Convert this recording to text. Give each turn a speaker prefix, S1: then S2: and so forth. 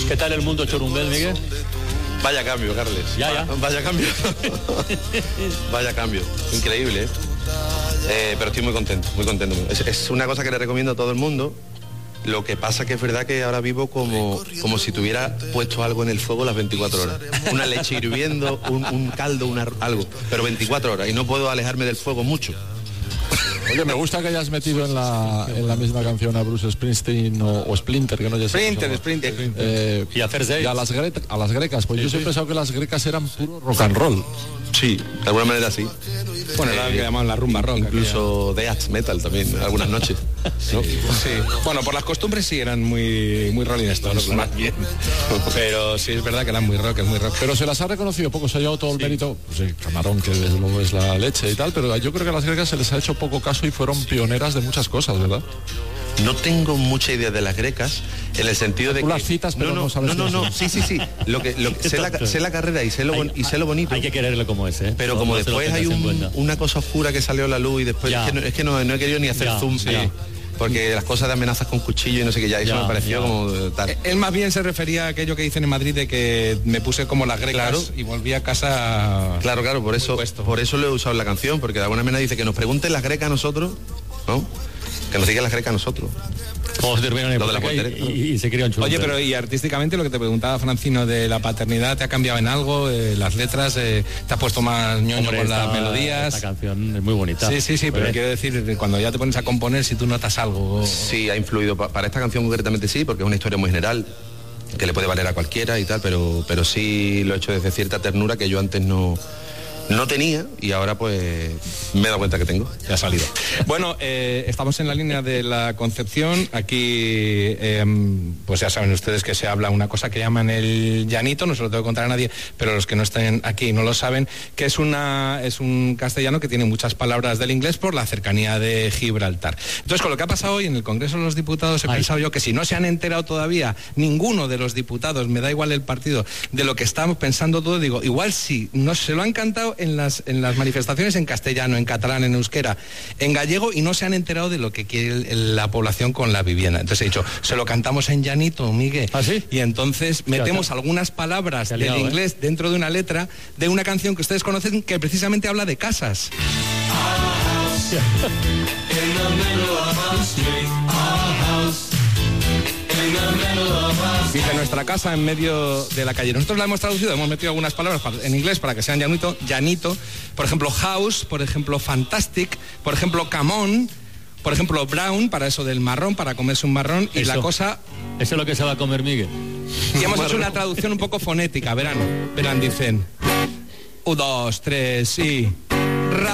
S1: ¿Qué tal el mundo chorumbel, Miguel?
S2: Vaya cambio, Carles.
S1: Ya.
S2: Vaya cambio. Vaya cambio. Increíble, pero estoy muy contento, muy contento. Es una cosa que le recomiendo a todo el mundo. Lo que pasa que es verdad que ahora vivo como si tuviera puesto algo en el fuego las 24 horas. Una leche hirviendo, un caldo, algo. Pero 24 horas y no puedo alejarme del fuego mucho.
S3: Oye, me gusta que hayas metido en la misma canción a Bruce Springsteen o Splinter, que no ya sé.
S4: Splinter.
S1: Y a Thursday.
S3: Y a las grecas, pues yo siempre he pensado que las grecas eran puro rock and roll.
S2: Sí, de alguna manera sí.
S4: Bueno, era lo que llamaban la rumba rock.
S2: Incluso death metal también, algunas noches, ¿no?
S4: Sí. Bueno, por las costumbres sí eran muy Rolling Stones, más bien. Pero sí es verdad que eran muy rock, es muy rock.
S3: Pero se las ha reconocido poco, se ha llevado todo el mérito. Pues el Camarón, que desde luego es la leche y tal, pero yo creo que a las grecas se les ha hecho poco caso y fueron pioneras de muchas cosas, ¿verdad?
S2: No tengo mucha idea de las grecas en el sentido de
S3: Tú
S2: que
S3: las citas, pero no sabes.
S2: No. Sí. Lo que sé la carrera y sé lo bonito.
S1: Hay que quererlo como es, ¿eh?
S2: Pero como después hay una cosa oscura que salió a la luz y después es que no he querido ni hacer zoom. Sí. Porque las cosas de amenazas con cuchillo y no sé qué, eso me pareció como tal.
S4: Él más bien se refería a aquello que dicen en Madrid de que me puse como las grecas, claro, y volví a casa.
S2: Claro, por eso lo he usado en la canción, porque de alguna manera dice que nos pregunten las grecas a nosotros, ¿no? Que nos digan las grecas a nosotros.
S1: Todos durmieron en el y se crió en chulo.
S4: Oye, pero y artísticamente lo que te preguntaba Francino de la paternidad, ¿te ha cambiado en algo? Las letras, ¿te has puesto más ñoño con las melodías?
S1: Esta canción es muy bonita.
S4: Sí, pero quiero decir, cuando ya te pones a componer, si tú notas algo.
S2: Sí, ha influido. Para esta canción concretamente sí, porque es una historia muy general, que le puede valer a cualquiera y tal, pero sí lo he hecho desde cierta ternura que yo antes no tenía y ahora pues me he dado cuenta que tengo.
S4: Ya ha salido. Bueno, estamos en la línea de la Concepción. Aquí, pues ya saben ustedes que se habla una cosa que llaman el llanito, no se lo tengo que contar a nadie, pero los que no estén aquí no lo saben, que es un castellano que tiene muchas palabras del inglés por la cercanía de Gibraltar. Entonces, con lo que ha pasado hoy en el Congreso de los Diputados, he pensado yo que si no se han enterado todavía ninguno de los diputados, me da igual el partido, de lo que estamos pensando todo, digo, igual si no se lo han cantado en las manifestaciones en castellano, en catalán, en euskera, en gallego, y no se han enterado de lo que quiere la población con la vivienda. Entonces he dicho, se lo cantamos en llanito, Miguel.
S1: ¿Ah, sí?
S4: Y entonces metemos algunas palabras del inglés dentro de una letra de una canción que ustedes conocen que precisamente habla de casas. Dice nuestra casa en medio de la calle. Nosotros la hemos traducido, hemos metido algunas palabras en inglés para que sean llanito, por ejemplo house, por ejemplo fantastic, por ejemplo come on, por ejemplo brown, para eso del marrón, para comerse un marrón, y la cosa...
S1: Eso es lo que se va a comer Miguel.
S4: Y hemos hecho una traducción un poco fonética, verán, dicen 1, 2, 3 y...